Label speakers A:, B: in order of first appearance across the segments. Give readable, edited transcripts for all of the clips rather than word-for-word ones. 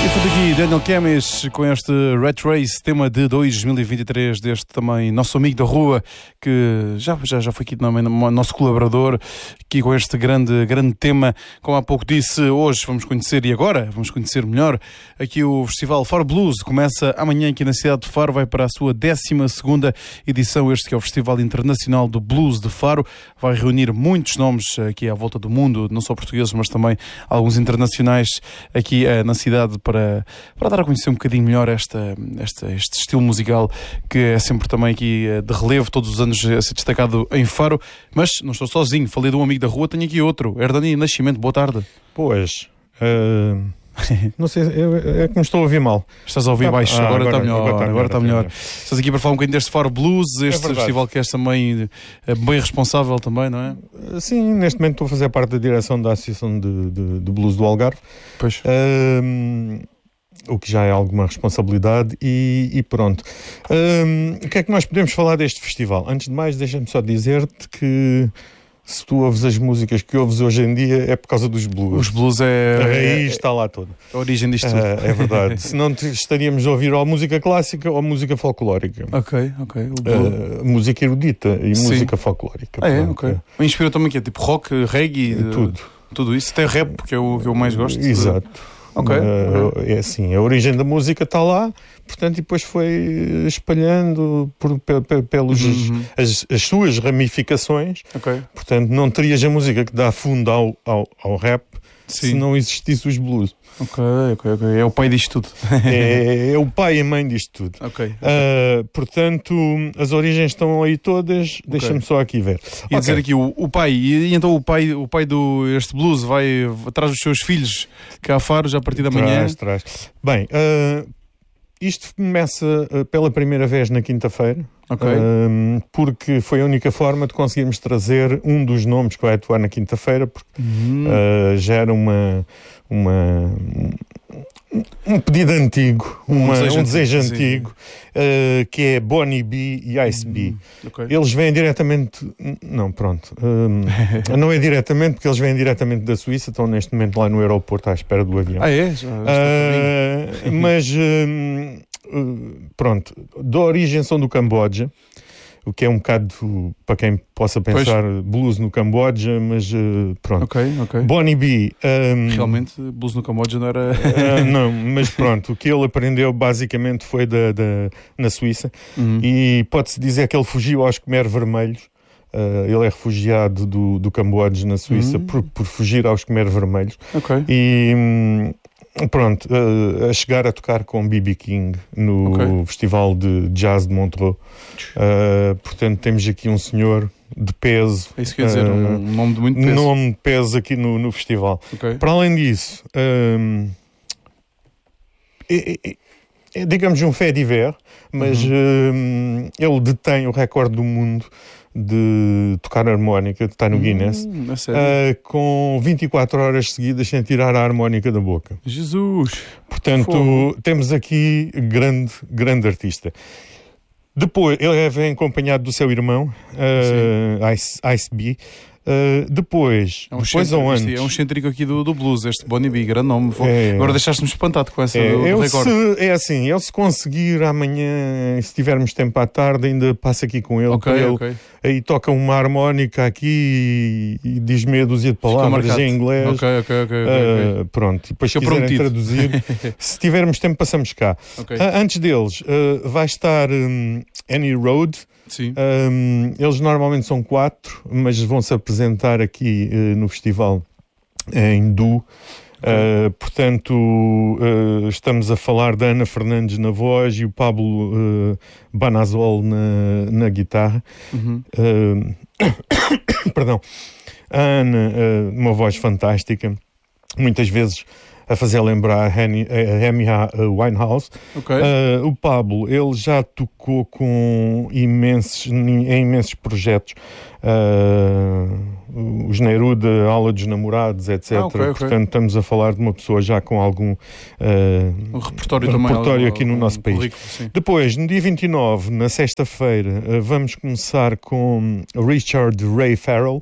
A: Foi aqui Daniel Kemis com este Rat Race, tema de 2023 deste também nosso amigo da rua, que já foi aqui também nosso colaborador, aqui com este grande tema. Como há pouco disse, hoje vamos conhecer, e agora vamos conhecer melhor, aqui o Festival Faro Blues. Começa amanhã aqui na cidade de Faro, vai para a sua 12ª edição, este que é o Festival Internacional do Blues de Faro. Vai reunir muitos nomes aqui à volta do mundo, não só portugueses, mas também alguns internacionais aqui na cidade, para dar a conhecer um bocadinho melhor este estilo musical que é sempre também aqui de relevo, todos os anos a ser destacado em Faro. Mas não estou sozinho, falei de um amigo da rua, tenho aqui outro, Herdani Nascimento, boa tarde.
B: Pois, não sei, é que me estou a ouvir mal.
A: Estás a ouvir baixo, agora está melhor. Agora está melhor. Estás aqui para falar um bocadinho deste Faro Blues, este festival que és também bem responsável também, não é?
B: Sim, neste momento estou a fazer parte da direção da Associação de Blues do Algarve.
A: Pois.
B: O que já é alguma responsabilidade e pronto. O que é que nós podemos falar deste festival? Antes de mais, deixa-me só dizer-te que se tu ouves as músicas que ouves hoje em dia é por causa dos blues.
A: Os blues
B: a raiz está lá toda.
A: A origem disto tudo.
B: É verdade. Senão estaríamos a ouvir ou música clássica ou música folclórica.
A: Ok.
B: Música erudita e música folclórica.
A: Ok. Inspira também que é tipo rock, reggae, tudo isso. Tem rap, que é o que eu mais gosto.
B: Exato.
A: Okay.
B: É assim, a origem da música está lá, portanto, e depois foi espalhando pelos as suas ramificações.
A: Okay.
B: Portanto, não terias a música que dá fundo ao rap se não existisse os blues.
A: Ok. É o pai disto tudo.
B: é o pai e a mãe disto tudo.
A: Okay.
B: Portanto, as origens estão aí todas. Deixa-me só aqui ver.
A: Ia dizer aqui o pai, e então o pai do este blues vai atrás dos seus filhos cá a Faro já a partir da manhã?
B: Traz. Bem, isto começa pela primeira vez na quinta-feira, porque foi a única forma de conseguirmos trazer um dos nomes que vai atuar na quinta-feira, porque já era um pedido antigo, um desejo antigo, que é Bonnie B e Ice B. Eles vêm diretamente... Não, pronto. Não é diretamente, porque eles vêm diretamente da Suíça, estão neste momento lá no aeroporto à espera do avião. Mas, pronto, da origem são do Camboja, o que é um bocado, para quem possa pensar, blues no Camboja, mas pronto.
A: Ok.
B: Bonnie B.
A: Realmente, blues no Camboja não era...
B: não, mas pronto, o que ele aprendeu basicamente foi na Suíça, e pode-se dizer que ele fugiu aos Khmer Vermelhos. Ele é refugiado do Camboja na Suíça por fugir aos Khmer Vermelhos. E... pronto, a chegar a tocar com B.B. King no Festival de Jazz de Montreux. Portanto, temos aqui um senhor de peso.
A: É isso que quer dizer, um nome de muito peso.
B: Um nome de peso aqui no festival. Para além disso, é digamos um fait divers, mas ele detém o recorde do mundo de tocar harmónica, de estar no Guinness, com 24 horas seguidas sem tirar a harmónica da boca.
A: Jesus!
B: Portanto, temos aqui grande artista. Depois, ele vem acompanhado do seu irmão, Ice B. Depois ou antes...
A: É um excêntrico aqui do blues, este Bonnie B, grande nome. Agora deixaste-me espantado com essa do recorde.
B: É assim, ele se conseguir amanhã, se tivermos tempo à tarde, ainda passa aqui com ele. Aí toca uma harmónica aqui e diz meia dúzia de palavras em inglês. Pronto, depois se quiserem traduzir, se tivermos tempo passamos cá. Antes deles vai estar Annie Road.
A: Sim.
B: Eles normalmente são 4, mas vão-se apresentar aqui no festival em duo. Portanto, estamos a falar da Ana Fernandes na voz e o Pablo Banazol na guitarra. Perdão. A Ana, uma voz fantástica, muitas vezes a fazer lembrar Amy Winehouse. O Pablo, ele já tocou em imensos projetos, os Neruda, Aula dos Namorados, etc. Portanto, estamos a falar de uma pessoa já com algum repertório aqui no nosso país. Depois, no dia 29, na sexta-feira, vamos começar com Richard Ray Farrell,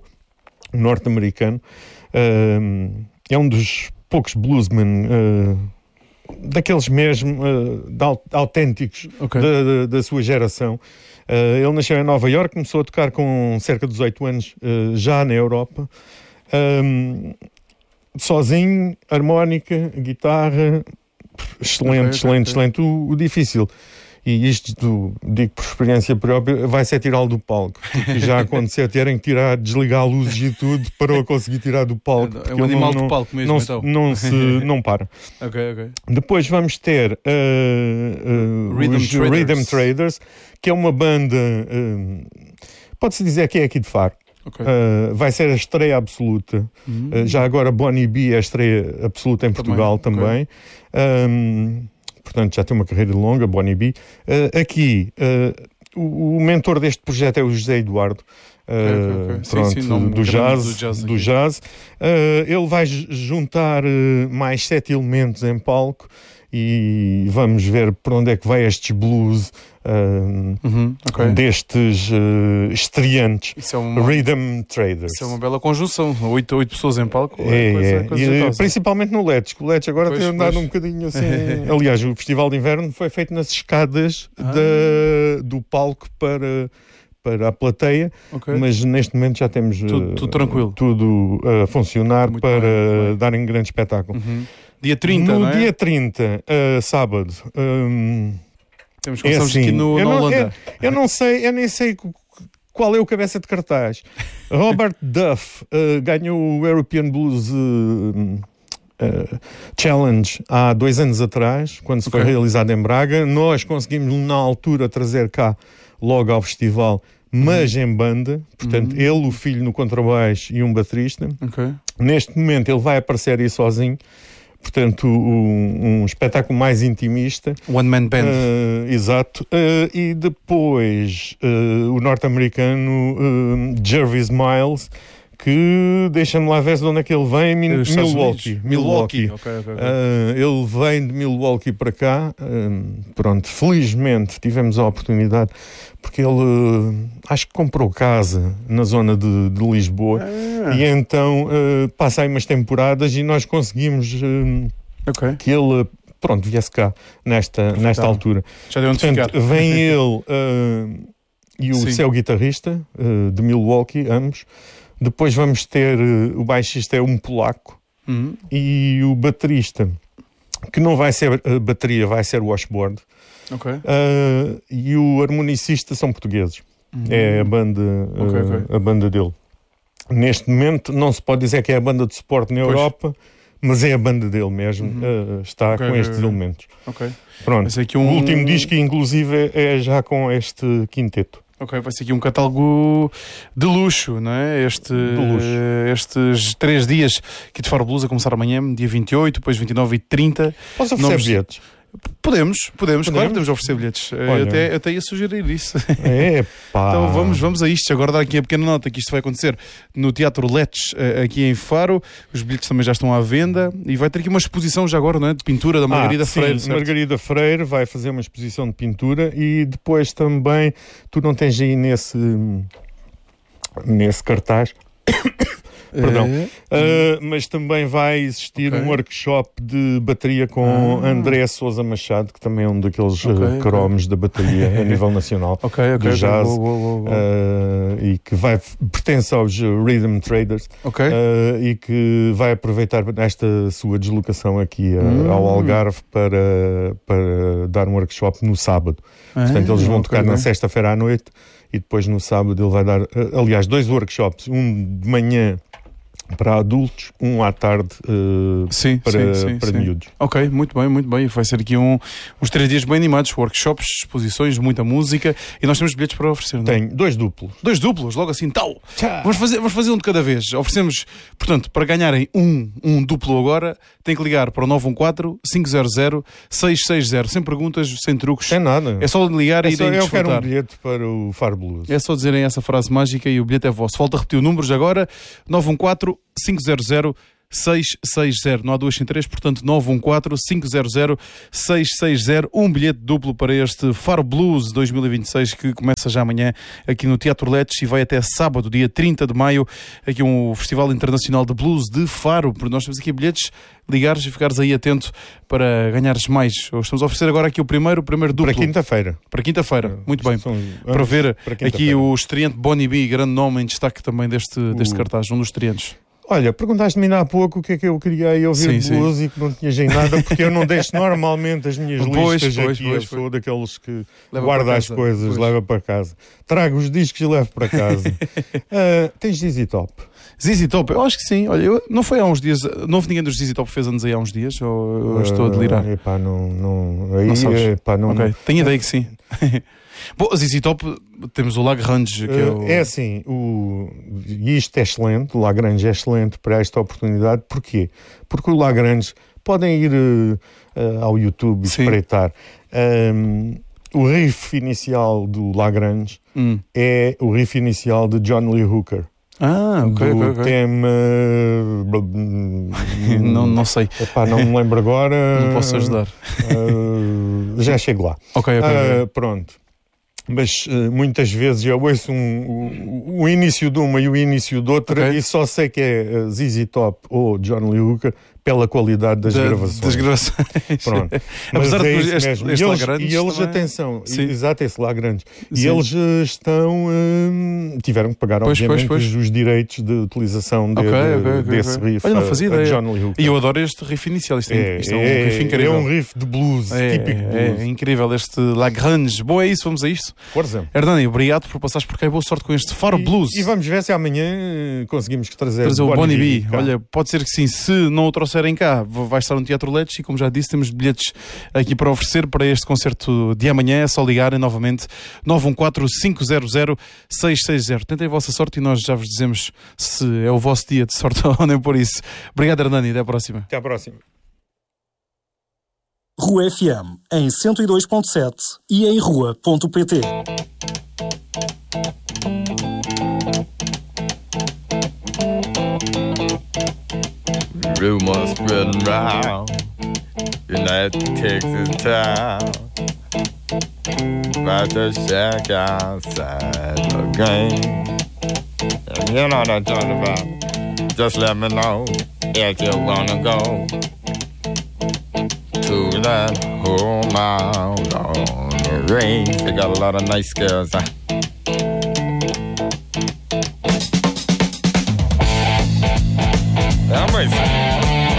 B: norte-americano. É um dos poucos bluesmen daqueles mesmo autênticos da sua geração. Ele nasceu em Nova Iorque, começou a tocar com cerca de 18 anos já na Europa. Sozinho, harmónica, guitarra, excelente. O difícil, e isto digo por experiência própria, vai ser tirá-lo do palco. Porque já aconteceu terem que desligar luzes e tudo para o conseguir tirar do palco.
A: É um animal do palco mesmo, então.
B: Não para.
A: Ok.
B: Depois vamos ter os Rhythm Traders, que é uma banda, pode-se dizer que é aqui de Faro. Vai ser a estreia absoluta. Já agora Bonnie B é a estreia absoluta em Portugal também. Portanto, já tem uma carreira longa, Bonnie B. Aqui, o mentor deste projeto é o José Eduardo. Do jazz. Ele vai juntar mais 7 elementos em palco e vamos ver por onde é que vai estes blues destes estreantes. Rhythm Traders.
A: Isso é uma bela conjunção. 8 pessoas em palco.
B: Principalmente no Let's. O Let's agora tem andado um bocadinho assim. Aliás, o Festival de Inverno foi feito nas escadas do palco para a plateia, mas neste momento já temos
A: tudo tranquilo,
B: tudo a funcionar para darem um grande espetáculo.
A: Dia 30,
B: no dia 30, sábado,
A: temos começamos aqui na Holanda.
B: Eu nem sei qual é o cabeça de cartaz. Robert Duff ganhou o European Blues Challenge há 2 anos atrás, quando se foi realizado em Braga. Nós conseguimos na altura trazer cá logo ao festival, mas em banda. Portanto, ele, o filho no contrabaixo e um baterista. Neste momento ele vai aparecer aí sozinho. Portanto, um espetáculo mais intimista.
A: One Man Band.
B: Exato. E depois o norte-americano Jervis Miles, que deixa-me lá ver de onde é que ele vem. Milwaukee. Ele vem de Milwaukee para cá. Pronto, felizmente tivemos a oportunidade, porque ele acho que comprou casa na zona de Lisboa. E então passa aí umas temporadas e nós conseguimos que ele viesse cá nesta altura.
A: Já deu onde ficar.
B: Vem ele e o seu guitarrista de Milwaukee, ambos. Depois vamos ter o baixista é um polaco e o baterista, que não vai ser a bateria, vai ser o washboard. E o harmonicista são portugueses. É a banda dele. Neste momento não se pode dizer que é a banda de suporte na Europa, mas é a banda dele mesmo. Está com estes elementos. Pronto.
A: O
B: último disco, inclusive, é já com este quinteto.
A: Vai ser aqui um catálogo de luxo, não é? Estes 3 dias aqui de Faro Blues, a começar amanhã, dia 28, depois 29 e 30.
B: Posso oferecer bilhetes?
A: Podemos, claro que podemos oferecer bilhetes. Eu até ia sugerir isso. Então vamos a isto. Agora dar aqui a pequena nota que isto vai acontecer no Teatro Let's, aqui em Faro. Os bilhetes também já estão à venda e vai ter aqui uma exposição já agora, não é? De pintura da Margarida Freire.
B: Sim, Margarida Freire vai fazer uma exposição de pintura e depois também, tu não tens aí nesse cartaz... Perdão. Mas também vai existir um workshop de bateria com André Sousa Machado, que também é um daqueles cromos da bateria a nível nacional do jazz, e que pertence aos Rhythm Traders, e que vai aproveitar esta sua deslocação aqui ao Algarve para dar um workshop no sábado. Portanto, eles vão tocar na sexta-feira à noite e depois no sábado ele vai dar, aliás, 2 workshops, um de manhã para adultos, um à tarde para miúdos.
A: Muito bem. Vai ser aqui uns 3 dias bem animados, workshops, exposições, muita música, e nós temos bilhetes para oferecer, não é?
B: Tem 2 duplos.
A: 2 duplos, logo assim, tal. Vamos fazer um de cada vez. Oferecemos, portanto, para ganharem um duplo agora, tem que ligar para o 914-500-660, sem perguntas, sem truques.
B: Sem nada.
A: É só ligar e irem desfrutar.
B: Eu quero um bilhete para o Faro Blues.
A: É só dizerem essa frase mágica e o bilhete é vosso. Volto a repetir o número agora, 914-500-660. 660. Não há duas sem três, portanto 914-500-660. Um bilhete duplo para este Faro Blues 2026 que começa já amanhã aqui no Teatro Letes e vai até sábado, dia 30 de maio, aqui um Festival Internacional de Blues de Faro. Nós temos aqui bilhetes, ligares e ficares aí atento para ganhares mais. Estamos a oferecer agora aqui o primeiro duplo.
B: Para quinta-feira.
A: Para quinta-feira, muito bem. Para ver aqui o estreante Bonnie B, grande nome em destaque também deste cartaz, um dos estreantes.
B: Olha, perguntaste-me ainda há pouco o que é que eu queria aí ouvir de blues e que não tinha em nada, porque eu não deixo normalmente as minhas listas aqui. Eu sou daqueles que guarda as coisas, leva para casa. Trago os discos e levo para casa. Tens ZZ Top?
A: ZZ Top, eu acho que sim. Olha, não foi há uns dias, não houve ninguém dos ZZ Top que fez anos aí há uns dias, ou estou a delirar?
B: Epá, não
A: sabes?
B: Epá, não.
A: Ok, tenho ideia que sim. Bom, ZZ Top, temos o Lagrange, que
B: é assim, e isto é excelente, o Lagrange é excelente para esta oportunidade. Porquê? Porque o Lagrange, podem ir ao YouTube e espreitar, o riff inicial do Lagrange é o riff inicial de John Lee Hooker.
A: Ok.
B: Tema...
A: não sei.
B: Epá, não me lembro agora.
A: Não posso ajudar.
B: Já chego lá.
A: Ok.
B: Pronto. Mas muitas vezes eu ouço o início de uma e o início de outra e só sei que é ZZ Top ou John Lee Hooker pela qualidade das gravações. Pronto.
A: Apesar de
B: este
A: Lagrange
B: e eles
A: também...
B: atenção,
A: Sim.
B: exato, esse Lagrange. E eles tiveram que pagar, obviamente, os direitos de utilização desse riff.
A: Olha, não fazia ideia.
B: John Lee Hooker.
A: E eu adoro este riff inicial. Isto é um riff incrível.
B: É um riff de blues, típico blues.
A: É incrível este Lagrange. Bom, é isso, vamos a isto.
B: Força.
A: Hernani, obrigado por passares por cá e boa sorte com este Faro Blues.
B: E vamos ver se amanhã conseguimos trazer
A: o Bonnie B. Olha, pode ser que sim. Se não o trouxerem cá, vai estar no Teatro Letes e, como já disse, temos bilhetes aqui para oferecer para este concerto de amanhã. É só ligarem novamente 914-500-660. Tentem a vossa sorte e nós já vos dizemos se é o vosso dia de sorte ou nem por isso. Obrigado, Hernani. Até à próxima.
B: Até à próxima.
C: Rua FM em 102.7 e em rua.pt.
D: Rumors spreading round United Texas town about the shack outside the game. And you know what I'm talking about. Just let me know if you wanna go to that home out on the range. They got a lot of nice girls.